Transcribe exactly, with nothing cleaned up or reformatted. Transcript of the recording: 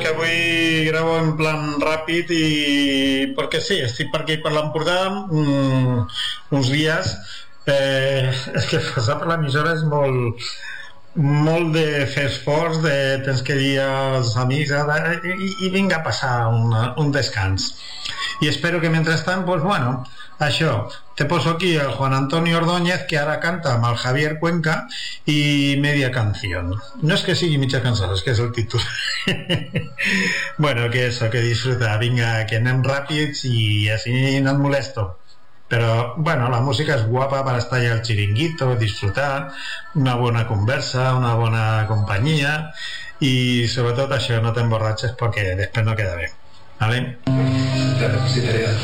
que avui gravo en plan ràpid i perquè sí, estic per aquí per l'Empordà mm, uns dies eh, és que passar per l'emissora és molt molt de fer esforç, de tens que dir als amics i, i vinga a passar una, un descans i espero que mentrestant, pues bueno, això, te poso aquí el Juan Antonio Ordóñez que ara canta amb el Javier Cuenca i media canción, no és que sigui mitja cançó, és que és el títol bueno, que eso, que disfruta vinga, que anem ràpids i així no et molesto però bueno, la música és guapa per estar allà al xiringuito, disfrutar una bona conversa, una bona companyia i sobretot això, no t'emborratxes perquè després no queda bé, ¿vale? Claro, sí, te